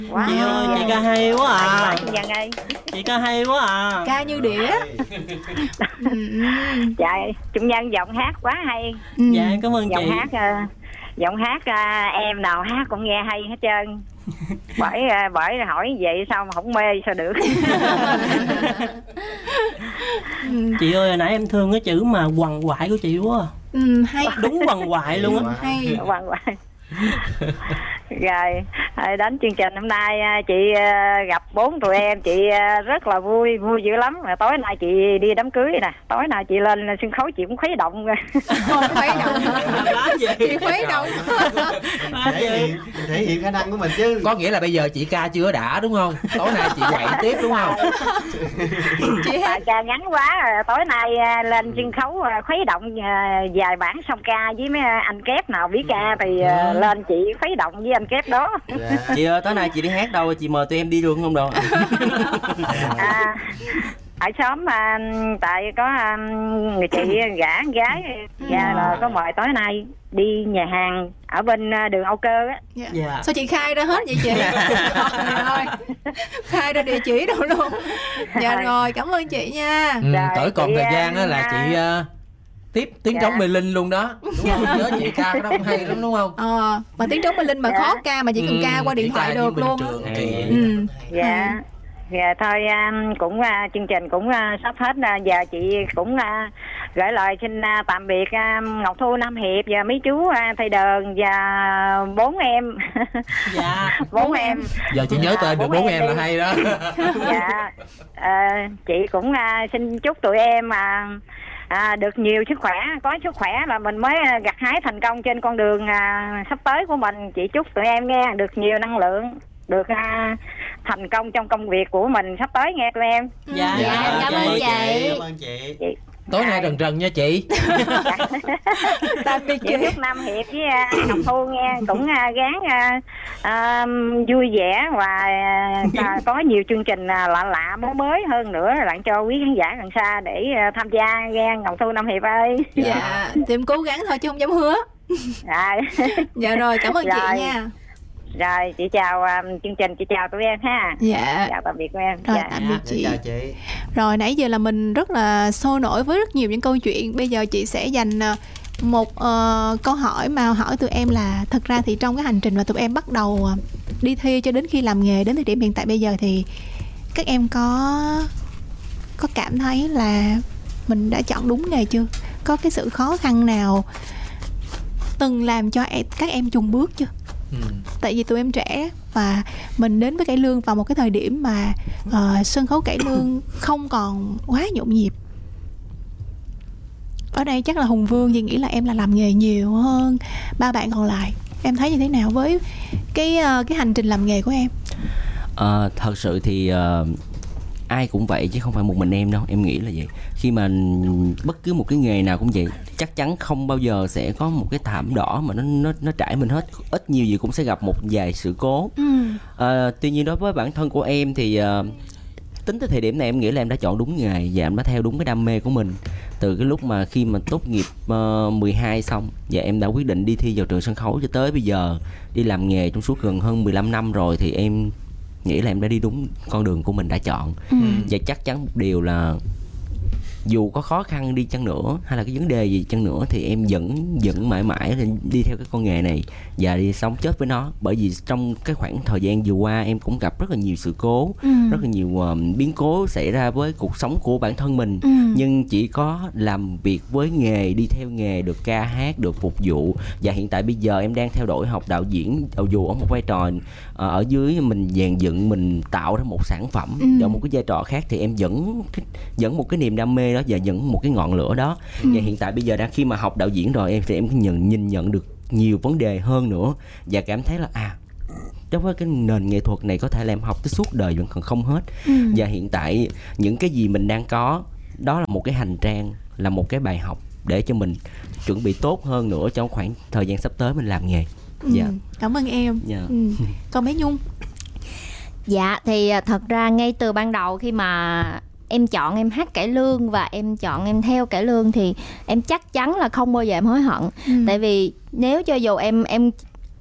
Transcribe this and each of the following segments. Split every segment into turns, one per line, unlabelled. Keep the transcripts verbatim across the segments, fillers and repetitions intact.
Wow.
Chị ơi, chị ca hay quá à.
Nhân ơi.
Chị ca hay quá à.
Ca như đĩa. ừ.
Dạ, Trung Nhân giọng hát quá hay.
Ừ.
Dạ cảm ơn
Giọng
chị.
hát uh, giọng hát uh, em nào hát cũng nghe hay hết trơn. Bởi uh, bởi hỏi vậy sao mà không mê sao được.
Chị ơi, hồi nãy em thương cái chữ mà quằn quại của chị quá.
Ừ, hay.
Đúng quằn quại luôn á.
Hay.
Quằn quại. Rồi đến chương trình hôm nay chị gặp bốn tụi em, chị rất là vui vui dữ lắm. Mà tối nay chị đi đám cưới nè, tối nay chị lên sân khấu chị cũng khuấy động.
Khuấy động. Chị khuấy động.
thể hiện thể hiện khả năng của mình chứ.
Có nghĩa là bây giờ chị ca chưa đã đúng không? Tối nay chị quậy tiếp đúng không?
Chị hát ca ngắn quá, tối nay lên sân khấu khuấy động vài bản song ca với mấy anh kép nào biết ca thì ừ. lên chị khuấy động với anh kép đó.
Dạ.
Chị ơi, tối nay chị đi hát đâu, chị mời tụi em đi luôn không đâu?
À, ở xóm mà tại có người chị gả con gái và là có mời tối nay đi nhà hàng ở bên đường Âu Cơ á.
Dạ. Dạ. Sao chị khai ra hết vậy chị? Rồi, khai ra địa chỉ đâu luôn. Dạ rồi, cảm ơn chị nha.
Ừ, tới còn thời gian á là chị uh, tiếp tiếng dạ. trống Mê Linh luôn đó, đúng không? Nhớ chị ca cái đó cũng hay lắm đúng không?
Ờ, mà tiếng trống Mê Linh mà dạ. khó ca mà chỉ cần ừ, ca qua điện thoại được luôn.
Ừ. Dạ. Dạ thôi cũng uh, chương trình cũng uh, sắp hết, uh, giờ chị cũng uh, gửi lời xin uh, tạm biệt uh, Ngọc Thu, Nam Hiệp và mấy chú uh, thầy Đờn và bốn em.
Dạ.
Bốn em.
Giờ chị nhớ tên được bốn em là hay đó.
Dạ. Uh, chị cũng uh, xin chúc tụi em mà uh, À, được nhiều sức khỏe, có sức khỏe là mình mới gặt hái thành công trên con đường à, sắp tới của mình. Chị chúc tụi em nghe được nhiều năng lượng, được à, thành công trong công việc của mình sắp tới nghe tụi em.
Dạ, dạ,
dạ cảm ơn chị.
chị. Cảm ơn chị.
chị.
Tối nay rần rần nha chị.
Tạm biệt chị.
Chúc Nam Hiệp với uh, Ngọc Thu nghe cũng uh, gán uh, uh, vui vẻ và uh, có nhiều chương trình uh, lạ lạ mới mới hơn nữa lại cho quý khán giả gần xa để uh, tham gia nghe Ngọc Thu, Nam Hiệp ơi.
Dạ, dạ. Thì em cố gắng thôi chứ không dám hứa.
Dạ.
Dạ rồi, cảm ơn rồi. chị nha.
Rồi chị chào um, chương trình, chị chào tụi em ha.
Dạ.
Chào tạm biệt tụi em.
Rồi
dạ.
tạm biệt chị.
Chào chị.
Rồi nãy giờ là mình rất là sôi nổi với rất nhiều những câu chuyện. Bây giờ chị sẽ dành một uh, câu hỏi mà hỏi tụi em là thật ra thì trong cái hành trình mà tụi em bắt đầu đi thi cho đến khi làm nghề đến thời điểm hiện tại bây giờ thì các em có có cảm thấy là mình đã chọn đúng nghề chưa? Có cái sự khó khăn nào từng làm cho em, các em chùn bước chưa? Ừ. Tại vì tụi em trẻ và mình đến với cải lương vào một cái thời điểm mà uh, sân khấu cải lương không còn quá nhộn nhịp. Ở đây chắc là Hùng Vương thì nghĩ là em là làm nghề nhiều hơn ba bạn còn lại. Em thấy như thế nào với cái uh, cái hành trình làm nghề của em?
À, thật sự thì uh, ai cũng vậy chứ không phải một mình em đâu. Em nghĩ là vậy. Khi mà bất cứ một cái nghề nào cũng vậy, chắc chắn không bao giờ sẽ có một cái thảm đỏ mà nó nó nó trải mình hết. Ít nhiều gì cũng sẽ gặp một vài sự cố. Ừ. À, tuy nhiên đối với bản thân của em thì uh, tính tới thời điểm này em nghĩ là em đã chọn đúng nghề và em đã theo đúng cái đam mê của mình. Từ cái lúc mà khi mà tốt nghiệp uh, mười hai xong và em đã quyết định đi thi vào trường sân khấu cho tới bây giờ đi làm nghề trong suốt gần hơn mười lăm năm rồi thì em nghĩ là em đã đi đúng con đường của mình đã chọn. Ừ. Và chắc chắn một điều là dù có khó khăn đi chăng nữa hay là cái vấn đề gì chăng nữa thì em vẫn vẫn mãi mãi đi theo cái con nghề này và đi sống chết với nó. Bởi vì trong cái khoảng thời gian vừa qua em cũng gặp rất là nhiều sự cố, ừ. rất là nhiều uh, biến cố xảy ra với cuộc sống của bản thân mình. Ừ. Nhưng chỉ có làm việc với nghề, đi theo nghề, được ca hát, được phục vụ. Và hiện tại bây giờ em đang theo đuổi học đạo diễn, dù ở một vai trò uh, ở dưới mình dàn dựng, mình tạo ra một sản phẩm. Ừ. Ở một cái vai trò khác thì em vẫn vẫn một cái niềm đam mê đó và vẫn một cái ngọn lửa đó. Ừ. Và hiện tại bây giờ đang khi mà học đạo diễn rồi em thì em nhìn nhìn nhận được nhiều vấn đề hơn nữa và cảm thấy là à đối với cái nền nghệ thuật này có thể là em học tới suốt đời vẫn còn không hết. Ừ. Và hiện tại những cái gì mình đang có đó là một cái hành trang, là một cái bài học để cho mình chuẩn bị tốt hơn nữa trong khoảng thời gian sắp tới mình làm nghề.
Ừ. Dạ. Cảm ơn em. Dạ. Ừ. Còn bé Nhung?
Dạ thì thật ra ngay từ ban đầu khi mà em chọn em hát cải lương và em chọn em theo cải lương thì em chắc chắn là không bao giờ em hối hận. Ừ. Tại vì nếu cho dù em em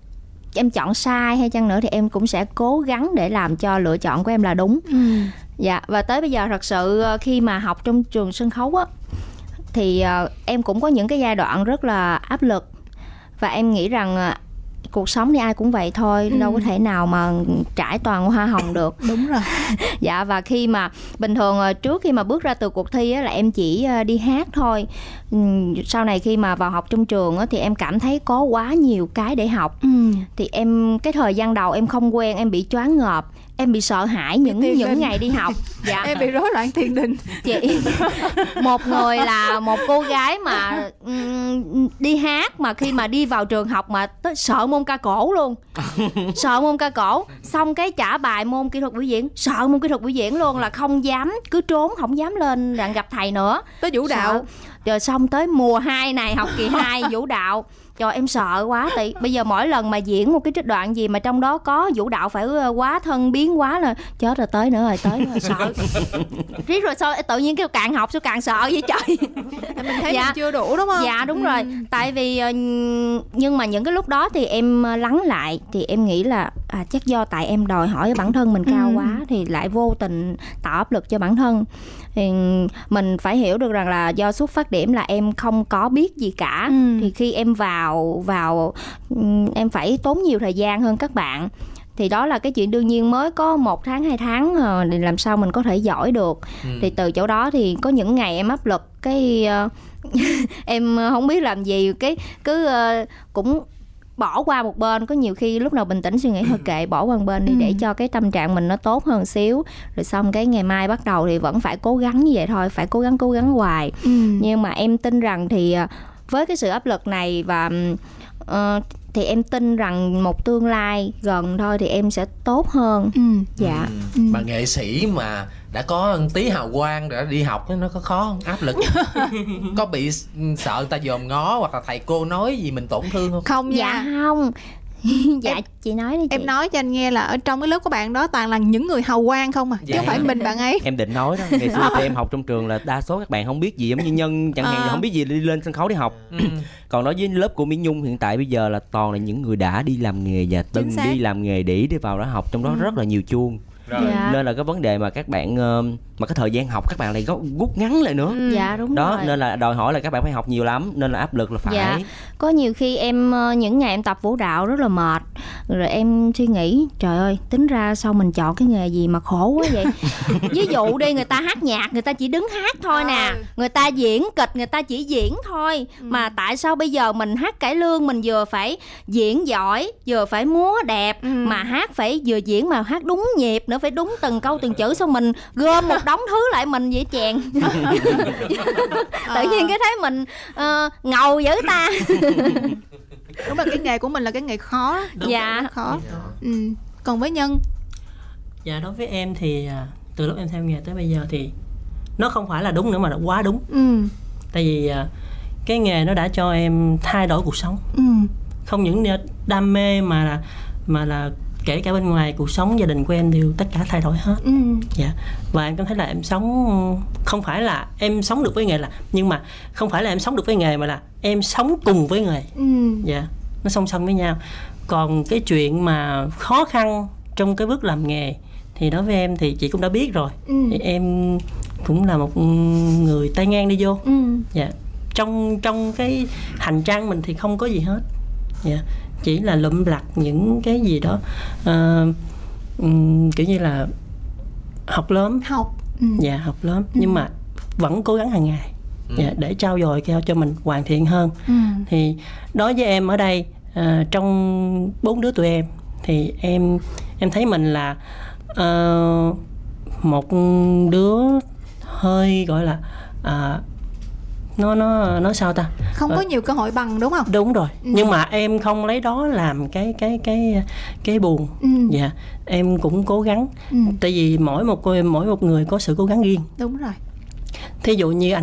em chọn sai hay chăng nữa thì em cũng sẽ cố gắng để làm cho lựa chọn của em là đúng.
Ừ.
Dạ, và tới bây giờ thật sự khi mà học trong trường sân khấu á thì uh, em cũng có những cái giai đoạn rất là áp lực, và em nghĩ rằng uh, cuộc sống thì ai cũng vậy thôi, ừ. đâu có thể nào mà trải toàn hoa hồng được.
Đúng rồi.
Dạ, và khi mà bình thường trước khi mà bước ra từ cuộc thi á, là em chỉ đi hát thôi. Sau này khi mà vào học trong trường á, thì em cảm thấy có quá nhiều cái để học.
Ừ.
Thì em cái thời gian đầu em không quen, em bị choáng ngợp, em bị sợ hãi những những
đình.
ngày đi học. Dạ.
Em bị rối loạn tiền đình.
Chị một người là một cô gái mà um, đi hát mà khi mà đi vào trường học mà tới sợ môn ca cổ luôn. Sợ môn ca cổ, xong cái trả bài môn kỹ thuật biểu diễn, sợ môn kỹ thuật biểu diễn luôn, là không dám, cứ trốn không dám lên đặng gặp thầy nữa.
Tới vũ đạo.
Sợ. Rồi xong tới mùa hai này, học kỳ hai vũ đạo. Trời, em sợ quá. Tại bây giờ mỗi lần mà diễn một cái trích đoạn gì mà trong đó có vũ đạo phải quá thân biến quá là chết rồi, tới nữa rồi, tới nữa rồi, sợ. Riết rồi sao tự nhiên cái càng học sao càng sợ vậy trời.
Mình thấy
Dạ.
mình chưa đủ đúng không?
Dạ đúng
ừ.
rồi. Tại vì nhưng mà những cái lúc đó thì em lắng lại thì em nghĩ là à, chắc do tại em đòi hỏi bản thân mình cao ừ. quá thì lại vô tình tạo áp lực cho bản thân. Thì mình phải hiểu được rằng là do xuất phát điểm là em không có biết gì cả. ừ. Thì khi em vào vào em phải tốn nhiều thời gian hơn các bạn. Thì đó là cái chuyện đương nhiên, mới có một tháng hai tháng thì làm sao mình có thể giỏi được. ừ. Thì từ chỗ đó thì có những ngày em áp lực cái uh, em không biết làm gì, cái cứ uh, cũng bỏ qua một bên. Có nhiều khi lúc nào bình tĩnh suy nghĩ thôi kệ, bỏ qua một bên đi, ừ. để cho cái tâm trạng mình nó tốt hơn xíu. Rồi xong cái ngày mai bắt đầu thì vẫn phải cố gắng như vậy thôi, phải cố gắng cố gắng hoài. ừ. Nhưng mà em tin rằng thì với cái sự áp lực này và uh, thì em tin rằng một tương lai gần thôi thì em sẽ tốt hơn. ừ. Dạ.
ừ. Mà nghệ sĩ mà đã có một tí hào quang để đi học nó có khó không? Áp lực có bị sợ người ta dòm ngó hoặc là thầy cô nói gì mình tổn thương không?
Không nha.
Dạ không. Dạ em, chị nói đi chị.
Em nói cho anh nghe là ở trong cái lớp của bạn đó toàn là những người hào quang không à, dạ. chứ không phải mình bạn ấy.
Em định nói đó, ngày xưa thì em học trong trường là đa số các bạn không biết gì, giống như Nhân chẳng hạn, à. không biết gì đi lên sân khấu để học. ừ. Còn đối với lớp của Mỹ Nhung hiện tại bây giờ là toàn là những người đã đi làm nghề và từng đi làm nghề để đi vào đó học, trong đó ừ. rất là nhiều chuông. Dạ. Nên là cái vấn đề mà các bạn mà cái thời gian học các bạn lại rút ngắn lại nữa.
ừ. Dạ đúng
đó
rồi.
Nên là đòi hỏi là các bạn phải học nhiều lắm, nên là áp lực là phải.
Dạ. Có nhiều khi em những ngày em tập vũ đạo rất là mệt, rồi em suy nghĩ trời ơi, tính ra sao mình chọn cái nghề gì mà khổ quá vậy. Ví dụ đi, người ta hát nhạc người ta chỉ đứng hát thôi nè, người ta diễn kịch người ta chỉ diễn thôi. ừ. Mà tại sao bây giờ mình hát cải lương mình vừa phải diễn giỏi, vừa phải múa đẹp, ừ. mà hát phải vừa diễn mà hát đúng nhịp nữa, phải đúng từng câu từng chữ. Sao mình gom một đống thứ lại mình vậy chèn. Tự nhiên cái thấy mình uh, ngầu dữ ta.
Đúng là cái nghề của mình là cái nghề khó.
Đúng dạ
khó. ừ. Còn với Nhân?
Dạ đối với em thì từ lúc em theo nghề tới bây giờ thì nó không phải là đúng nữa mà là quá đúng.
ừ.
Tại vì cái nghề nó đã cho em thay đổi cuộc sống.
ừ. Không
những đam mê mà là mà là kể cả bên ngoài cuộc sống gia đình của em đều tất cả thay đổi hết.
ừ.
Dạ. Và em cảm thấy là em sống không phải là em sống được với nghề, là nhưng mà không phải là em sống được với nghề mà là em sống cùng với nghề.
ừ.
Dạ, nó song song với nhau. Còn cái chuyện mà khó khăn trong cái bước làm nghề thì đối với em thì chị cũng đã biết rồi.
ừ.
Thì em cũng là một người tay ngang đi vô.
ừ.
Dạ. Trong trong cái hành trang mình thì không có gì hết. Dạ. Chỉ là lụm lặt những cái gì đó uh, um, kiểu như là học lớn.
Học. ừ.
Dạ, học lớn. ừ. Nhưng mà vẫn cố gắng hàng ngày. ừ. Dạ, để trau dồi cho, cho mình hoàn thiện hơn.
ừ.
Thì đối với em ở đây, uh, trong bốn đứa tụi em thì em em thấy mình là uh, một đứa hơi gọi là uh, nó nó nó sao ta,
không có nhiều cơ hội bằng, đúng không?
Đúng rồi.
ừ.
Nhưng mà em không lấy đó làm cái cái cái cái buồn.
ừ.
Dạ, em cũng cố gắng. ừ. Tại vì mỗi một mỗi một người có sự cố gắng riêng.
Đúng rồi.
Thí dụ như anh